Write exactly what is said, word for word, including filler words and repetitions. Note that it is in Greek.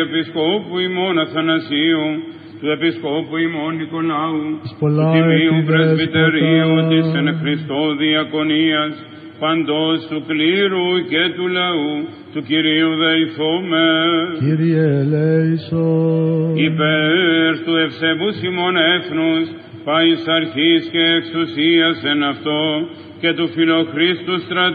Επισκόπου ημών Αθανασίου, του Επισκόπου ημών Νικολάου, του Τιμίου Πρεσβυτερίου της εν Χριστώ Διακονίας, παντός του κλήρου και του λαού, του Κυρίου δεηθώμε. Κύριε ελέησον. Υπέρ του ευσεβούς ημών έθνους, πάης αρχής και εξουσίας εν αυτό, και του Φιλοχρίστου στρατού,